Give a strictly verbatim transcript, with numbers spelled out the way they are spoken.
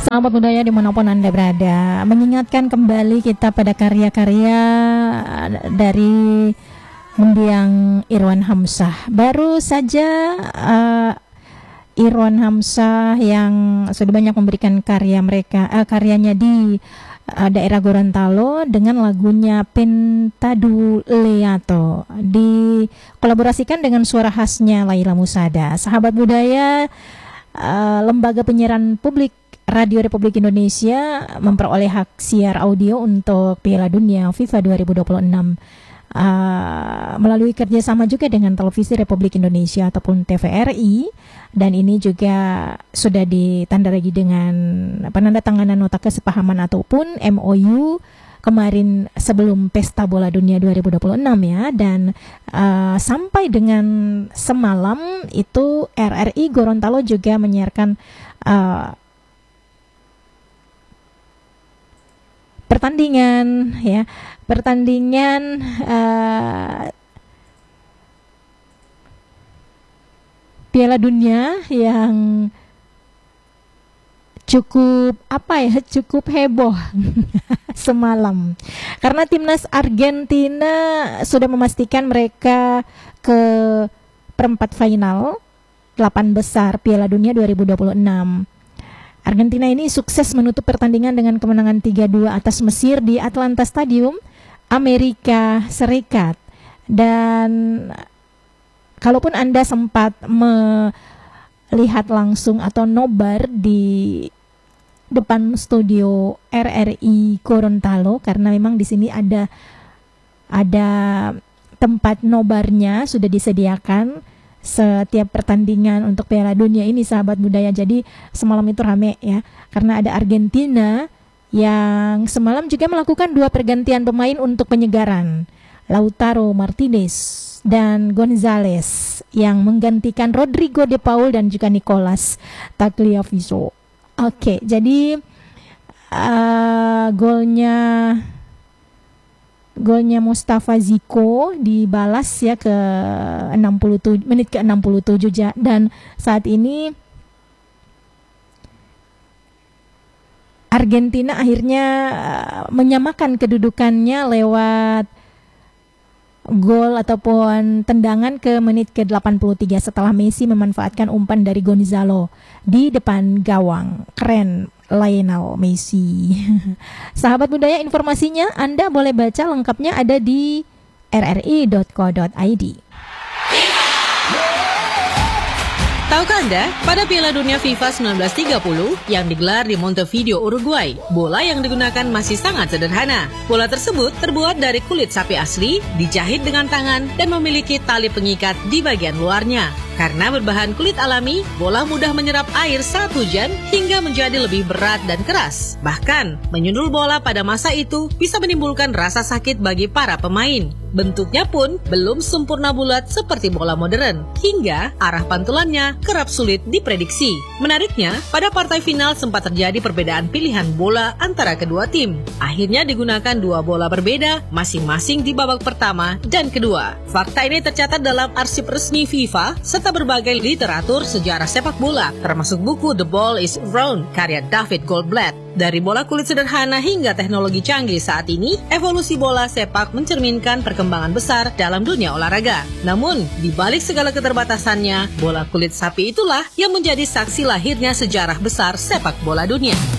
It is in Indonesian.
Sahabat budaya dimanapun Anda berada, mengingatkan kembali kita pada karya-karya dari mendiang Irwan Hamzah. Baru saja uh, Irwan Hamzah yang sudah banyak memberikan karya mereka, uh, karyanya di uh, daerah Gorontalo dengan lagunya Pentaduleato, dikolaborasikan dengan suara khasnya Laila Musada. Sahabat budaya, uh, lembaga penyiaran publik Radio Republik Indonesia memperoleh hak siar audio untuk Piala Dunia FIFA dua ribu dua puluh enam uh, melalui kerjasama juga dengan Televisi Republik Indonesia ataupun T V R I, dan ini juga sudah ditandai dengan penandatanganan nota kesepahaman ataupun M O U kemarin sebelum Pesta Bola Dunia dua ribu dua puluh enam ya, dan uh, sampai dengan semalam itu R R I Gorontalo juga menyiarkan uh, pertandingan ya pertandingan uh, Piala Dunia yang cukup apa ya cukup heboh semalam karena timnas Argentina sudah memastikan mereka ke perempat final delapan besar Piala Dunia dua ribu dua puluh enam. Argentina ini sukses menutup pertandingan dengan kemenangan tiga dua atas Mesir di Atlanta Stadium, Amerika Serikat. Dan kalaupun Anda sempat melihat langsung atau nobar di depan studio R R I Gorontalo, karena memang di sini ada ada tempat nobarnya sudah disediakan setiap pertandingan untuk Piala Dunia ini, sahabat budaya. Jadi semalam itu rame ya, karena ada Argentina yang semalam juga melakukan dua pergantian pemain untuk penyegaran, Lautaro Martinez dan Gonzalez yang menggantikan Rodrigo De Paul dan juga Nicolas Tagliafico. Oke, jadi uh, golnya Golnya Mustafa Ziko dibalas ya ke enam puluh tujuh, menit ke enam puluh tujuh, dan saat ini Argentina akhirnya menyamakan kedudukannya lewat gol ataupun tendangan ke menit ke delapan puluh tiga setelah Messi memanfaatkan umpan dari Gonzalo di depan gawang. Keren Lionel Messi. Sahabat budaya, informasinya Anda boleh baca lengkapnya ada di r r i dot co dot i d. Tahukah Anda, pada Piala Dunia FIFA seribu sembilan ratus tiga puluh yang digelar di Montevideo, Uruguay, bola yang digunakan masih sangat sederhana. Bola tersebut terbuat dari kulit sapi asli, dijahit dengan tangan, dan memiliki tali pengikat di bagian luarnya. Karena berbahan kulit alami, bola mudah menyerap air saat hujan hingga menjadi lebih berat dan keras. Bahkan, menyundul bola pada masa itu bisa menimbulkan rasa sakit bagi para pemain. Bentuknya pun belum sempurna bulat seperti bola modern, hingga arah pantulannya kerap sulit diprediksi. Menariknya, pada partai final sempat terjadi perbedaan pilihan bola antara kedua tim. Akhirnya digunakan dua bola berbeda, masing-masing di babak pertama dan kedua. Fakta ini tercatat dalam arsip resmi FIFA serta berbagai literatur sejarah sepak bola, termasuk buku The Ball is Round karya David Goldblatt. Dari bola kulit sederhana hingga teknologi canggih saat ini, evolusi bola sepak mencerminkan perkembangan besar dalam dunia olahraga. Namun, di balik segala keterbatasannya, bola kulit sapi itulah yang menjadi saksi lahirnya sejarah besar sepak bola dunia.